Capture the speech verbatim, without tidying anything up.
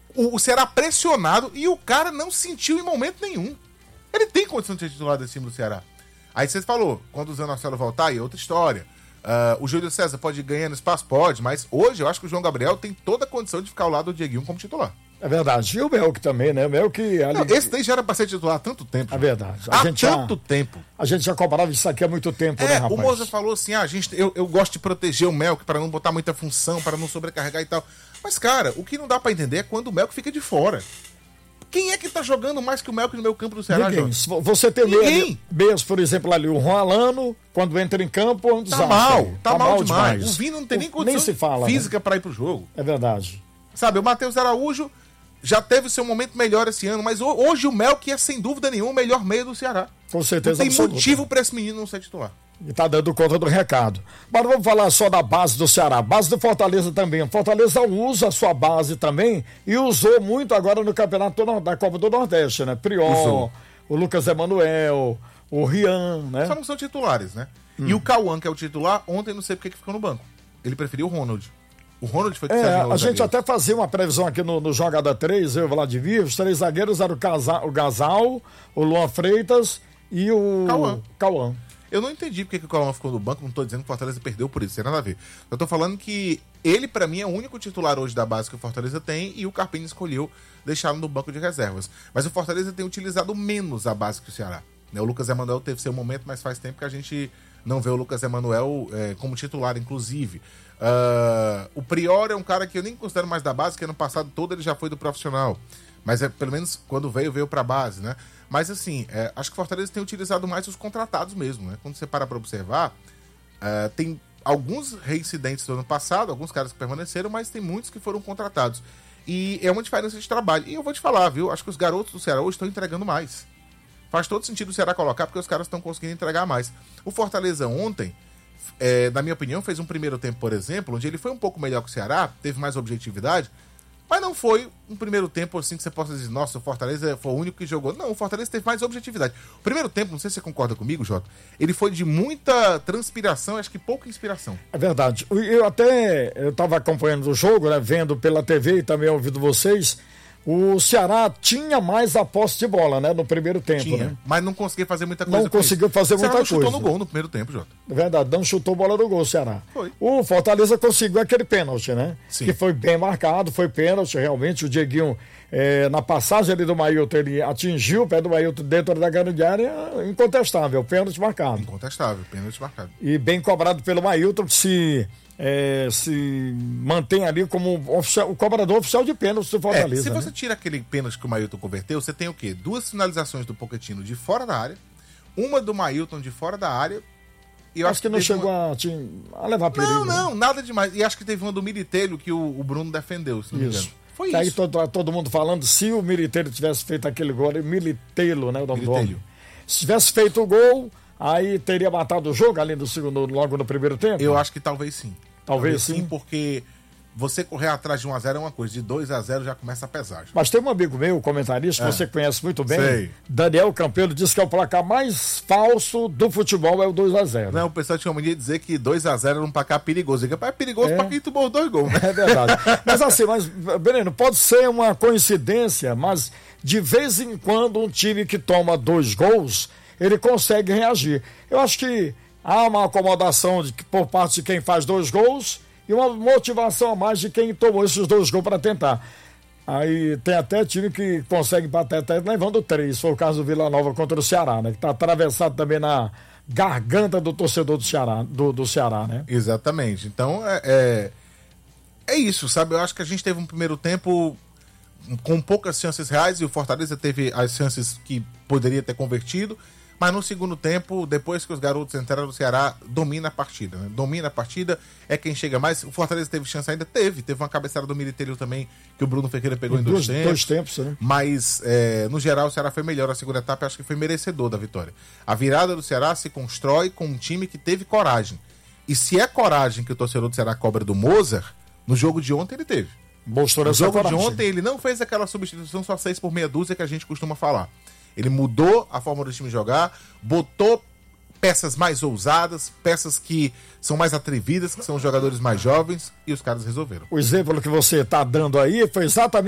o, o Ceará pressionado e o cara não sentiu em momento nenhum. Ele tem condição de ser titular desse time do Ceará. Aí você falou, quando o Zé Marcelo voltar, aí é outra história. Uh, o Júlio César pode ir ganhando espaço? Pode, mas hoje eu acho que o João Gabriel tem toda a condição de ficar ao lado do Dieguinho como titular. É verdade. E o Melk também, né? O Melk... Ali... Não, esse daí já era pra ser titular há tanto tempo. É verdade. A há gente tanto já, tempo. A gente já cobrava isso aqui há muito tempo, é, né, rapaz? O Moza falou assim, ah, gente, eu, eu gosto de proteger o Melk para não botar muita função, para não sobrecarregar e tal. Mas, cara, o que não dá pra entender é quando o Melk fica de fora. Quem é que tá jogando mais que o Melk no meio campo do Ceará, Ninguém. Jorge? Você tem meio, meias, por exemplo, ali, o Juan Alano, quando entra em campo, é um tá desastre. Mal, tá, tá mal, mal demais. demais. O Vini não tem nem condição nem se fala, física, né, pra ir pro jogo. É verdade. Sabe, o Matheus Araújo já teve seu momento melhor esse ano, mas hoje o Melk é, sem dúvida nenhuma, o melhor meio do Ceará. Com certeza. Não tem absoluta. motivo pra esse menino não ser titular. E tá dando conta do recado. Mas vamos falar só da base do Ceará. Base do Fortaleza também. O Fortaleza usa a sua base também e usou muito agora no campeonato da Copa do Nordeste, né? Priol, o Lucas Emanuel, o Rian, né? Só não são titulares, né? Hum. E o Cauã, que é o titular, ontem não sei porque que ficou no banco. Ele preferiu o Ronald. O Ronald foi que é, a gente zagueiro. Até fazia uma previsão aqui no, no Jogada três, eu e o Vladimir, os três zagueiros eram o, Casa, o Gasal, o Luan Freitas e o Cauã. Cauã. Eu não entendi porque que o Cauã ficou no banco, não tô dizendo que o Fortaleza perdeu por isso, tem nada a ver. Eu tô falando que ele, pra mim, é o único titular hoje da base que o Fortaleza tem e o Carpini escolheu deixá-lo no banco de reservas. Mas o Fortaleza tem utilizado menos a base que o Ceará. O Lucas Emanuel teve seu momento, mas faz tempo que a gente não vê o Lucas Emanuel é, como titular, inclusive. Uh, o Prior é um cara que eu nem considero mais da base, que ano passado todo ele já foi do profissional. Mas é, pelo menos quando veio, veio pra base, né? Mas assim, é, acho que o Fortaleza tem utilizado mais os contratados mesmo, né? Quando você para pra observar, é, tem alguns reincidentes do ano passado, alguns caras que permaneceram, mas tem muitos que foram contratados. E é uma diferença de trabalho. E eu vou te falar, viu? Acho que os garotos do Ceará hoje estão entregando mais. Faz todo sentido o Ceará colocar, porque os caras estão conseguindo entregar mais. O Fortaleza ontem, é, na minha opinião, fez um primeiro tempo, por exemplo, onde ele foi um pouco melhor que o Ceará, teve mais objetividade, mas não foi um primeiro tempo assim que você possa dizer, nossa, o Fortaleza foi o único que jogou. Não, o Fortaleza teve mais objetividade. O primeiro tempo, não sei se você concorda comigo, Jota, ele foi de muita transpiração, acho que pouca inspiração. É verdade. Eu até, eu estava acompanhando o jogo, né, vendo pela T V e também ouvindo vocês. O Ceará tinha mais a posse de bola, né, no primeiro tempo, tinha, né? Mas não conseguia fazer muita coisa. Não conseguiu fazer muita coisa. O Ceará não chutou no gol no primeiro tempo, Jota. É verdade, não chutou bola no gol, o Ceará. Foi. O Fortaleza conseguiu aquele pênalti, né? Sim. Que foi bem marcado, foi pênalti, realmente. O Dieguinho, é, na passagem ali do Mailton, ele atingiu o pé do Mailton dentro da grande área, incontestável, pênalti marcado. Incontestável, pênalti marcado. E bem cobrado pelo Mailton, se... É, se mantém ali como oficial, o cobrador oficial de pênalti do Fortaleza. É, se você né? tira aquele pênalti que o Mailton converteu, você tem o quê? Duas finalizações do Pochettino de fora da área, uma do Mailton de fora da área. E eu acho, acho que, que não chegou uma... a, a levar perigo. Não, não, né? nada demais. E acho que teve uma do Militelho que o, o Bruno defendeu, se não isso. me engano. Foi e aí isso. todo, todo mundo falando, se o Militelho tivesse feito aquele gol, Militelho, né, o nome do homem. Se tivesse feito o gol, aí teria matado o jogo ali no segundo, logo no primeiro tempo? Eu acho que talvez sim. Talvez, Talvez sim, sim, porque você correr atrás de um a zero é uma coisa, de dois a zero já começa a pesar. Mas tem um amigo meu, comentarista, que é. você conhece muito bem, Sei. Daniel Campelo, disse que é o placar mais falso do futebol é o dois a zero. Não, o pessoal tinha mania de dizer que dois a zero era um placar perigoso. É perigoso é. pra quem tomou dois gols. É verdade. Mas assim, mas, Beneno, pode ser uma coincidência, mas de vez em quando um time que toma dois gols, ele consegue reagir. Eu acho que há uma acomodação de, por parte de quem faz dois gols e uma motivação a mais de quem tomou esses dois gols para tentar. Aí tem até time que consegue bater até levando três. Foi o caso do Vila Nova contra o Ceará, né? Que está atravessado também na garganta do torcedor do Ceará, do, do Ceará, né? Exatamente. Então é, é, é isso, sabe? Eu acho que a gente teve um primeiro tempo com poucas chances reais e o Fortaleza teve as chances que poderia ter convertido. Mas no segundo tempo, depois que os garotos entraram no Ceará, domina a partida, né? Domina a partida, é quem chega mais. O Fortaleza teve chance ainda? Teve. Teve uma cabeçada do Militelho também, que o Bruno Ferreira pegou em, em dois, dois tempos. Dois tempos, né? Mas, é, no geral, o Ceará foi melhor na segunda etapa e acho que foi merecedor da vitória. A virada do Ceará se constrói com um time que teve coragem. E se é coragem que o torcedor do Ceará cobra do Mozart, no jogo de ontem ele teve. Mostrou no essa jogo coragem. de ontem ele não fez aquela substituição só seis por meia dúzia que a gente costuma falar. Ele mudou a forma do time jogar, botou peças mais ousadas, peças que são mais atrevidas, que são os jogadores mais jovens, e os caras resolveram. O exemplo que você está dando aí foi exatamente